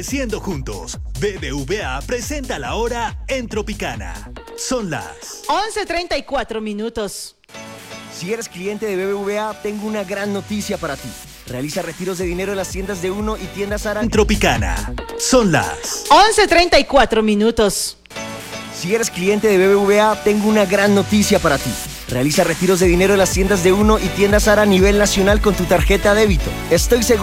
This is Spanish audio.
Siendo juntos, BBVA presenta la hora en Tropicana. Son las 11:34. Si eres cliente de BBVA, tengo una gran noticia para ti. Realiza retiros de dinero en las tiendas de Uno y tiendas Sara. En Tropicana. Son las 11:34. Si eres cliente de BBVA, tengo una gran noticia para ti. Realiza retiros de dinero en las tiendas de Uno y tiendas Sara a nivel nacional con tu tarjeta débito. Estoy seguro